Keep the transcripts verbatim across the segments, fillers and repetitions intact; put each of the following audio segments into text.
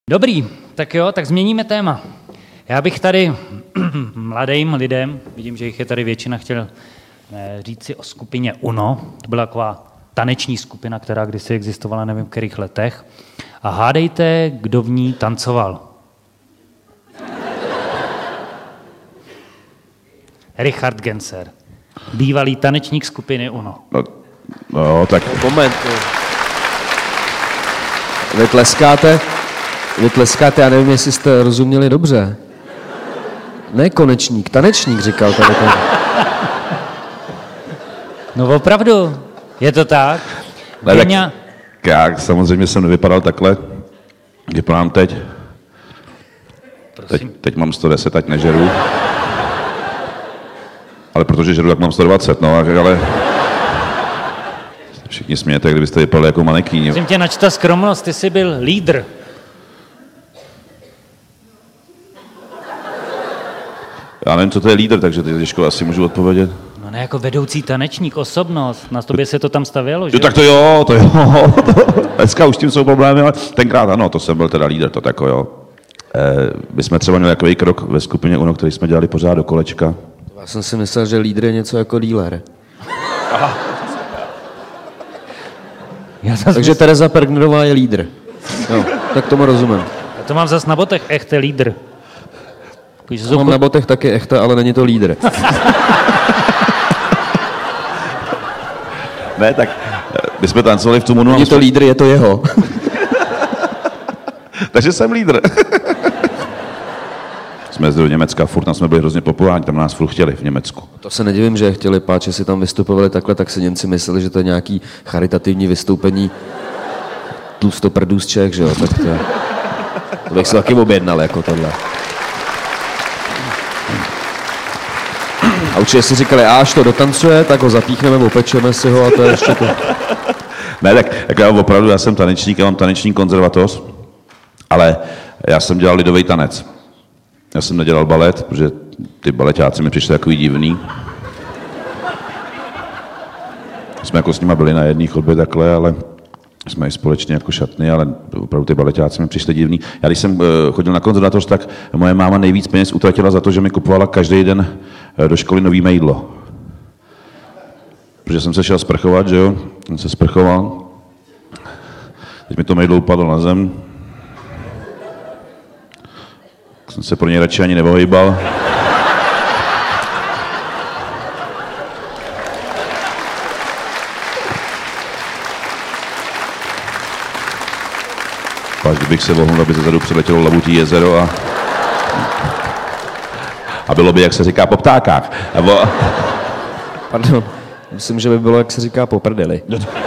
Dobrý, tak jo, tak změníme téma. Já bych tady mladým lidem, vidím, že jich je tady většina, chtěl říct si o skupině UNO. To byla taková taneční skupina, která kdysi existovala, nevím v kterých letech. A hádejte, kdo v ní tancoval. Richard Genser, bývalý tanečník skupiny UNO. No, no tak... Moment. Vy tleskáte, vy tleskáte, já nevím, jestli jste rozuměli dobře. Ne konečník, tanečník říkal tady ten. No opravdu, je to tak? Ne, Genia... tak já samozřejmě jsem nevypadal takhle. Vypadám teď. teď. Teď mám sto deset, ať nežeru. Ale protože žeru, tak mám sto dvacet, no, ale... Všichni smějete, kdybyste vypadali jako manekýni. Musím tě načta skromnost, ty jsi byl lídr. Já nevím, co to je lídr, takže teď těžko asi můžu odpovědět. No ne, jako vedoucí tanečník, osobnost. Na tobě se to tam stavělo, že? Jo, tak to jo, to jo. Dneska už tím jsou problémy, ale tenkrát ano, to jsem byl teda lídr, to tako jo. E, my jsme třeba měli takový krok ve skupině UNO, který jsme dělali pořád do kolečka. Já jsem si myslel, že lídr je něco jako dealer. Aha. Takže mysl... Tereza Pergnerová je lídr. Jo, tak tomu rozumím. Já to mám zas na botech, echte lídr. Já mám na botech taky echte, ale není to lídr. Ne, tak my jsme tancovali v tu munu. Není to lídr, je to jeho. Takže jsem lídr. Jsme jezdili do Německa, furt tam jsme byli hrozně populární, tam nás furt chtěli v Německu. To se nedivím, že chtěli, páč, si tam vystupovali takhle, tak si Němci mysleli, že to je nějaký charitativní vystoupení tlustoprdů z Čech, že jo, tak to, to bych si taky objednal, jako tohle. A určitě si říkali, a až to dotancuje, tak ho zapíchneme, opečeme si ho a to je ještě to. Ne, tak, tak já opravdu, já jsem tanečník, já mám taneční konzervatoř, ale já jsem dělal lidový tanec. Já jsem nedělal balet, protože ty baletáci mi přišli takový divný. Jsme jako s nima byli na jedné chodbě takhle, ale jsme i společně jako šatny, ale opravdu ty baletáci mi přišli divný. Já když jsem chodil na konzervatoř, tak moje máma nejvíc peněz utratila za to, že mi kupovala každý den do školy nový mejdlo. Protože jsem se šel sprchovat, že jo, jsem se sprchoval. Teď mi to mejdlo upadlo na zem. Jsem se pro něj radši ani nevohejbal. Páč, kdybych se vohnul, aby zezadu přiletělo Labutí jezero a... a bylo by, jak se říká, po ptákách. Abo... Pardon, myslím, že by bylo, jak se říká, po prdeli.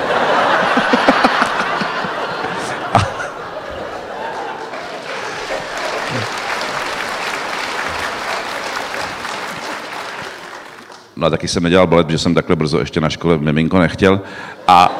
No a taky jsem nedělal balet, protože jsem takhle brzo ještě na škole miminko nechtěl. A...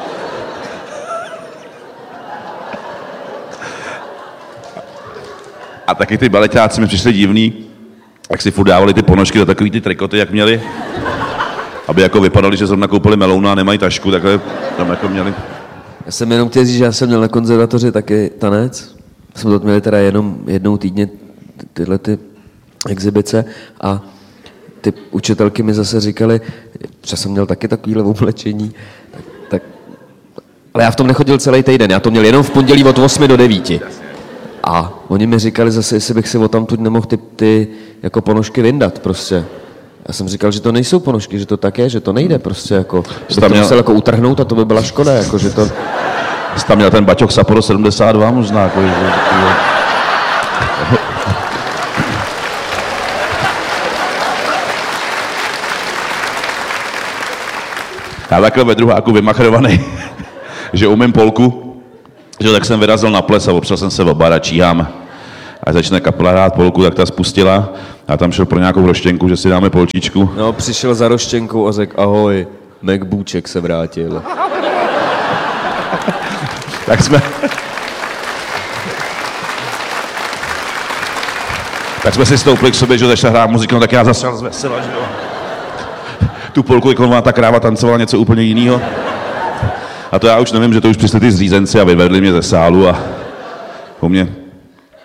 A taky ty baletáci mi přišli divný, jak si furt dávali ty ponožky do takový ty trikoty, jak měli. Aby jako vypadali, že zrovna koupili melouna a nemají tašku, takhle tam jako měli. Já jsem jenom chtěl říct, že já jsem měl na konzervatoři taky tanec. Jsme to měli teda jenom jednou týdně ty, tyhle ty exibice a ty učitelky mi zase říkali, že jsem měl taky takovýhle oblečení, tak, tak, ale já v tom nechodil celý týden, já to měl jenom v pondělí od osmi do devíti. A oni mi říkali zase, jestli bych si odtamtud nemohl ty, ty jako ponožky vyndat prostě. Já jsem říkal, že to nejsou ponožky, že to tak je, že to nejde prostě jako, že to měl... musel jako utrhnout a to by byla škoda, jako že to... Jsi tam měl ten baťoch Sapporo sedmdesát dva možná, jako, že... Já takhle ve druháku vymachrovaný, že umím polku, že tak jsem vyrazil na ples a opřel jsem se o bar a číhám. A začne kapela hrát polku, tak ta spustila a tam šel pro nějakou roštěnku, že si dáme polčičku. No, přišel za roštěnkou a řekl, ahoj, MacBooček se vrátil. Tak jsme... tak jsme si stoupli k sobě, že začala hrát muziku, no tak já zase zvesela, že jo. Tu polku, jako má ta kráva tancovala něco úplně jiného. A to já už nevím, že to už přišli ty zřízenci a vyvedli mě ze sálu a po mně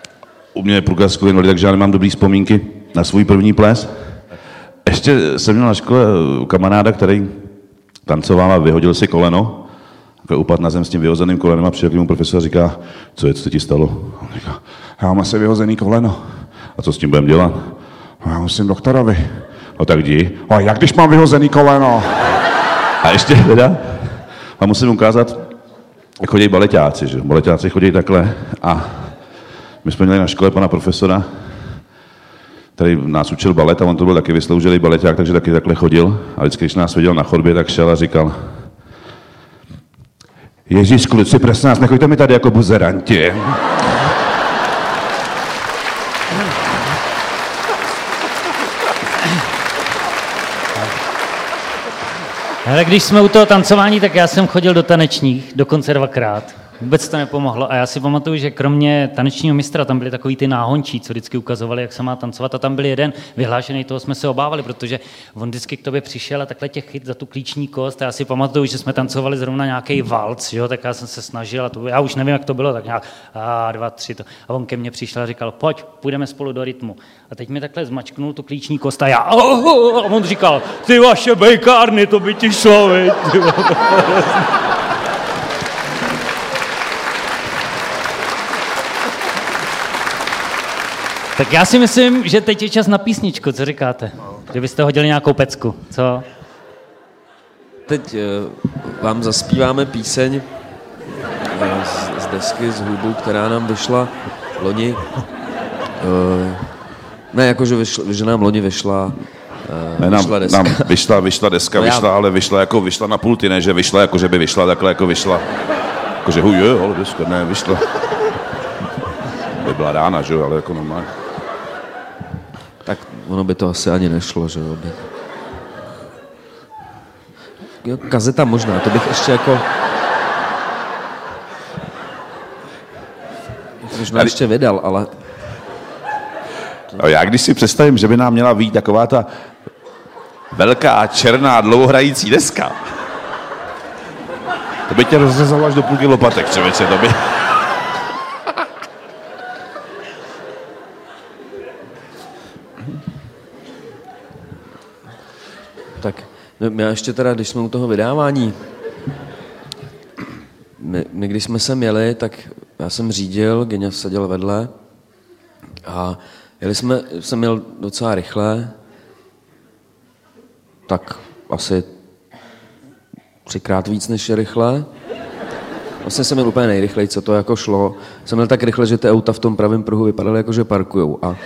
u mě je průkazkový invalid, takže já nemám dobrý vzpomínky na svůj první ples. Ještě jsem měl na škole kamaráda, který tancoval a vyhodil si koleno. Upadl na zem s tím vyhozeným kolenem a přijel k němu profesor a říká, co je, co se ti stalo? On říká, já mám asi vyhozený koleno. A co s tím budeme dělat? No, já musím doktorovi. No tak jdi. A jak když mám vyhozený koleno? A ještě teda, a musím ukázat, jak chodí baleťáci, že? Baleťáci chodí takhle a my jsme měli na škole pana profesora, který nás učil balet a on to byl taky vysloužilý baleťák, takže taky takhle chodil. A vždycky, když nás viděl na chodbě, tak šel a říkal, Ježíš, kluci, prosím nás, nechoďte mi tady jako buzeranti. Ale když jsme u toho tancování, tak já jsem chodil do tanečních, dokonce dvakrát. Vůbec to nepomohlo a já si pamatuju, že kromě tanečního mistra tam byly takový ty náhončí, co vždycky ukazovali, jak se má tancovat a tam byl jeden vyhlášený, toho jsme se obávali, protože on vždycky k tobě přišel a takhle tě chyt za tu klíční kost a já si pamatuju, že jsme tancovali zrovna nějaký valc, jo, tak já jsem se snažil a to, já už nevím, jak to bylo, tak nějak a dva, tři to. A on ke mně přišel a říkal, pojď, půjdeme spolu do rytmu. A teď mi takhle zmačknul tu klíční kost a já a on říkal, ty vaše bejkárny, to by ti šlo, viď? Tak já si myslím, že teď je čas na písničku, co říkáte? Že byste hodili nějakou pecku, co? Teď uh, vám zaspíváme píseň uh, z, z desky s hudbou, která nám vyšla loni. Uh, ne, jakože vyšla, že nám loni vyšla, uh, ne, nám, vyšla deska. Nám vyšla, vyšla deska, no vyšla, já... ale vyšla jako vyšla na pulty, ne, že vyšla jako, že by vyšla takhle, jako vyšla. Jakože huj, je, ale deska, ne, vyšla. By byla rána, že jo, ale jako normálně. Tak ono by to asi ani nešlo, že jo. By... Jo, kazeta možná, to bych ještě jako... Možná ještě vydal, ale... No já když si představím, že by nám měla být taková ta velká, černá, dlouhohrající deska, to by tě rozřezalo až do půlky lopatek, člověče, to by... Tak, no, já ještě teda, když jsme u toho vydávání, my, my když jsme sem jeli, tak já jsem řídil, Geňa seděl vedle a jeli jsme, jsem jel docela rychle, tak asi třikrát víc než je rychle. Vlastně jsem jel úplně nejrychleji, co to jako šlo. Jsem jel tak rychle, že ty auta v tom pravém pruhu vypadaly jako, že parkujou. A,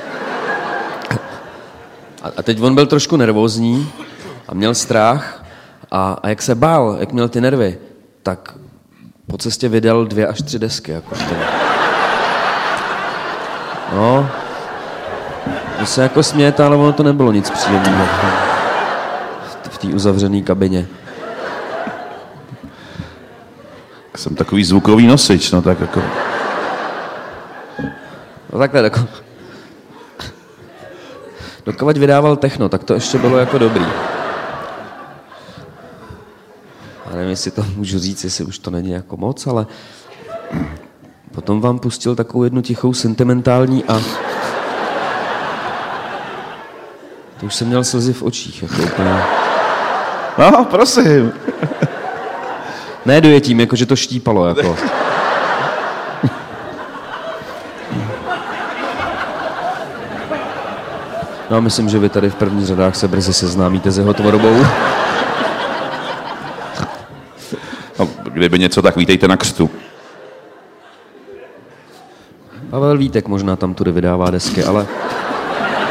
a teď on byl trošku nervózní, a měl strach a, a jak se bál, jak měl ty nervy, tak po cestě vydal dvě až tři desky. Jako no, to se jako smějete, ale ono to nebylo nic příjemného v té uzavřené kabině. Jsem takový zvukový nosič, no tak jako... No takhle jako... Dokud vydával techno, tak to ještě bylo jako dobrý. Já nevím, jestli to můžu říct, jestli už to není jako moc, ale potom vám pustil takovou jednu tichou sentimentální a to už jsem měl slzy v očích, jako úplně. No, prosím. Ne dojetím, jako že to štípalo, jako. No, myslím, že vy tady v prvních řadách se brzy seznámíte s jeho tvorbou. No, kdyby něco, tak vítejte na křtu. Pavel Vítek možná tam tudy vydává desky, ale...